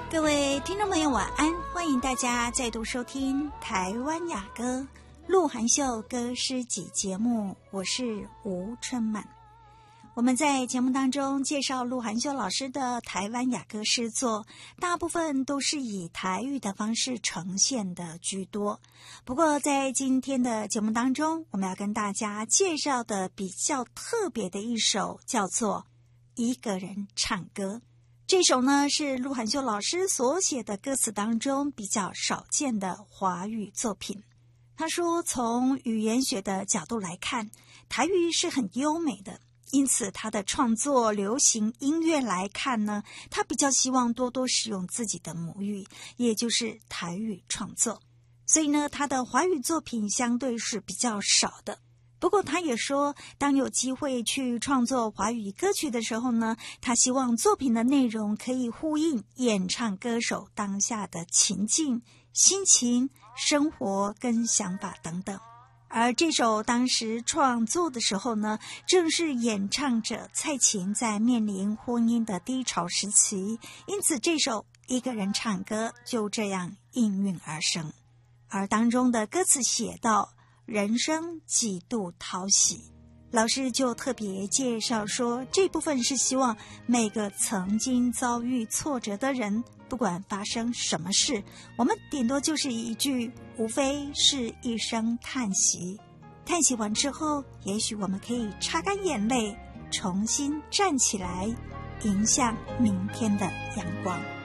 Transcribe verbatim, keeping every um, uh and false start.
各位听众朋友晚安，欢迎大家再度收听台湾雅歌鹿晗秀歌诗集节目，我是吴春满。我们在节目当中介绍鹿晗秀老师的台湾雅歌诗作，大部分都是以台语的方式呈现的居多。不过在今天的节目当中，我们要跟大家介绍的比较特别的一首叫做《一个人唱歌》。这首呢是鹿晗秀老师所写的歌词当中比较少见的华语作品。他说，从语言学的角度来看，台语是很优美的，因此他的创作流行音乐来看呢，他比较希望多多使用自己的母语，也就是台语创作。所以呢，他的华语作品相对是比较少的。不过他也说，当有机会去创作华语歌曲的时候呢，他希望作品的内容可以呼应演唱歌手当下的情境、心情、生活跟想法等等。而这首当时创作的时候呢，正是演唱者蔡琴在面临婚姻的低潮时期，因此这首一个人唱歌就这样应运而生。而当中的歌词写道，人生几度讨喜，老师就特别介绍说，这部分是希望每个曾经遭遇挫折的人，不管发生什么事，我们顶多就是一句，无非是一声叹息。叹息完之后，也许我们可以擦干眼泪，重新站起来，迎向明天的阳光。